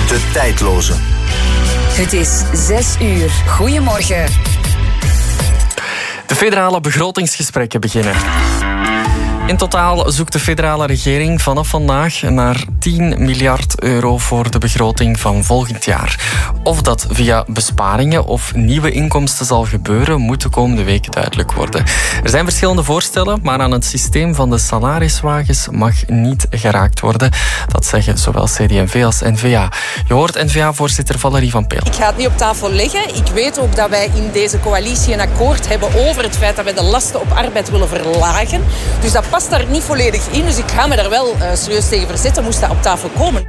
De Tijdloze. Het is 6 uur. Goedemorgen. De federale begrotingsgesprekken beginnen. In totaal zoekt de federale regering vanaf vandaag naar 10 miljard euro voor de begroting van volgend jaar. Of dat via besparingen of nieuwe inkomsten zal gebeuren, moet de komende weken duidelijk worden. Er zijn verschillende voorstellen, maar aan het systeem van de salariswagens mag niet geraakt worden. Dat zeggen zowel CD&V als N-VA. Je hoort N-VA-voorzitter Valerie van Peel. Ik ga het niet op tafel leggen. Ik weet ook dat wij in deze coalitie een akkoord hebben over het feit dat wij de lasten op arbeid willen verlagen. Dus dat past daar niet volledig in. Dus ik ga me daar wel serieus tegen verzetten, moest dat op tafel komen.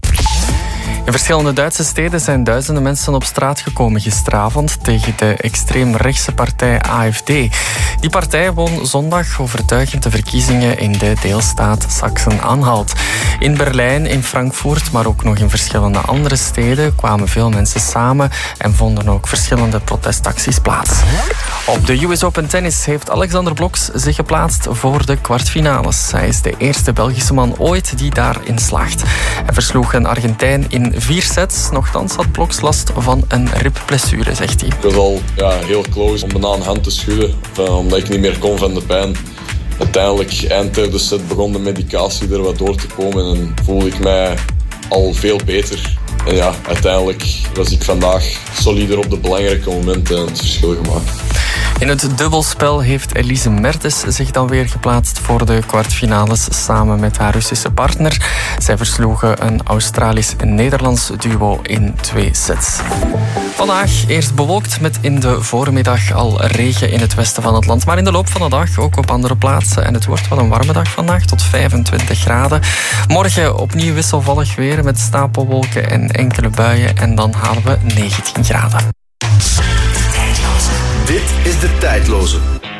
In verschillende Duitse steden zijn duizenden mensen op straat gekomen gisteravond tegen de extreemrechtse partij AfD. Die partij won zondag overtuigend de verkiezingen in de deelstaat Sachsen-Anhalt. In Berlijn, in Frankfurt, maar ook nog in verschillende andere steden kwamen veel mensen samen en vonden ook verschillende protestacties plaats. Op de US Open Tennis heeft Alexander Blokx zich geplaatst voor de kwartfinales. Hij is de eerste Belgische man ooit die daarin slaagt. Hij versloeg een Argentijn in 4 sets. Nochtans had Blokx last van een ribblessure, zegt hij. Ik was al heel close om bijna een hand te schudden, omdat ik niet meer kon van de pijn. Uiteindelijk, eind derde set, begon de medicatie er wat door te komen en voelde ik mij al veel beter. En ja, uiteindelijk was ik vandaag solider op de belangrijke momenten het verschil gemaakt. In het dubbelspel heeft Elise Mertens zich dan weer geplaatst voor de kwartfinales samen met haar Russische partner. Zij versloegen een Australisch-Nederlands duo in 2 sets. Vandaag eerst bewolkt met in de voormiddag al regen in het westen van het land. Maar in de loop van de dag ook op andere plaatsen. En het wordt wel een warme dag vandaag, tot 25 graden. Morgen opnieuw wisselvallig weer met stapelwolken en enkele buien. En dan halen we 19 graden. Dit is De Tijdloze.